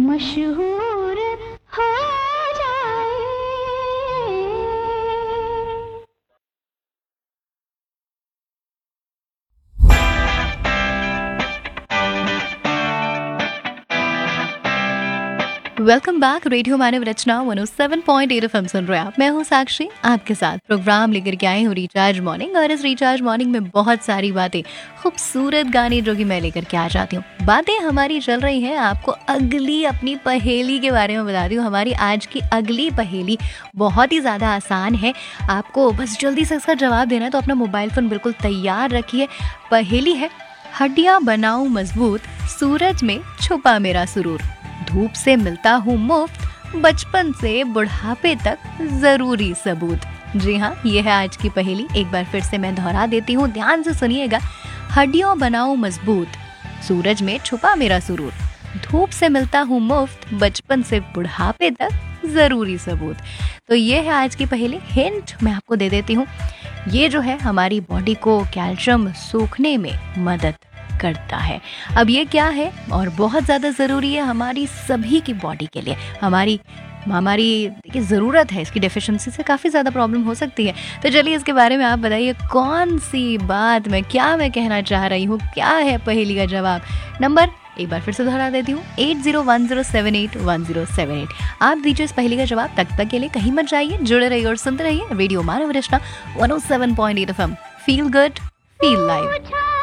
मशहूर हो जाए। Welcome back. रेडियो मानव रचना 107.8 एफएम सुन रहे हैं आप। मैं हूँ साक्षी, आपके साथ प्रोग्राम लेकर के आई हूँ रिचार्ज मॉर्निंग। और इस रिचार्ज मॉर्निंग में बहुत सारी बातें, खूबसूरत गाने जो कि मैं लेकर के आ जाती हूँ। बातें हमारी चल रही हैं, आपको अगली अपनी पहेली के बारे में बताती हूँ। हमारी आज की अगली पहेली बहुत ही ज़्यादा आसान है। आपको बस जल्दी से इसका जवाब देना है, तो अपना मोबाइल फ़ोन बिल्कुल तैयार रखिए। पहेली है, हड्डियाँ बनाऊँ मजबूत, सूरज में छुपा मेरा सुरूर, धूप से मिलता हूँ मुफ्त, बचपन से बुढ़ापे तक जरूरी सबूत। जी हाँ, ये है आज की पहेली। एक बार फिर से मैं दोहरा देती हूँ, ध्यान से सुनिएगा। हड्डियों बनाऊं मजबूत, सूरज में छुपा मेरा सुरूर, धूप से मिलता हूँ मुफ्त, बचपन से बुढ़ापे तक जरूरी सबूत। तो ये है आज की पहेली। हिंट मैं आपको दे देती हूँ। ये जो है हमारी बॉडी को कैल्शियम सोखने में मदद करता है। अब ये क्या है और बहुत ज़्यादा ज़रूरी है हमारी सभी की बॉडी के लिए। हमारी देखिए ज़रूरत है इसकी। डेफिशिएंसी से काफ़ी ज़्यादा प्रॉब्लम हो सकती है। तो चलिए इसके बारे में आप बताइए, कौन सी बात क्या मैं कहना चाह रही हूँ, क्या है पहेली का जवाब। नंबर एक बार फिर से दोहरा देती हूँ, 8010781078। आप दीजिए इस पहेली का जवाब। तक के लिए कहीं मत जाइए, जुड़े रहिए और सुनते रहिए रेडियो मानव रचना 107.8 FM। Feel good, feel live.